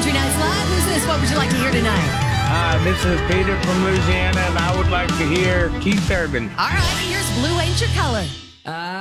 Country Nights Live. Who's this? What would you like to hear tonight? This is Peter from Louisiana, and I would like to hear Keith Urban. All right, here's Blue Ain't Your Color.